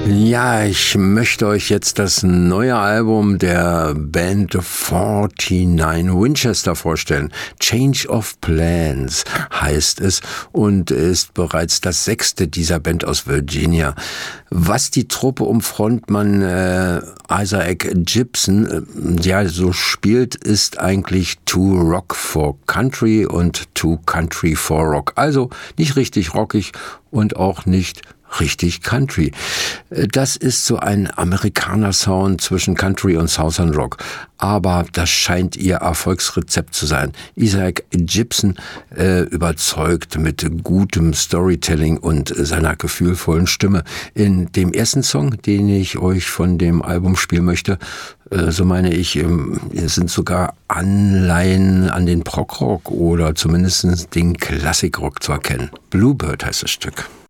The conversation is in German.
Ja, ich möchte euch jetzt das neue Album der Band 49 Winchester vorstellen. Change of Plans heißt es und ist bereits das 6. dieser Band aus Virginia. Was die Truppe um Frontmann Isaac Gibson so spielt, ist eigentlich Too Rock for Country und Too Country for Rock. Also nicht richtig rockig und auch nicht richtig Country. Das ist so ein Amerikaner-Sound zwischen Country und Southern Rock. Aber das scheint ihr Erfolgsrezept zu sein. Isaac Gibson überzeugt mit gutem Storytelling und seiner gefühlvollen Stimme. In dem ersten Song, den ich euch von dem Album spielen möchte, so meine ich, sind sogar Anleihen an den Prog-Rock oder zumindest den Klassik-Rock zu erkennen. Bluebird heißt das Stück.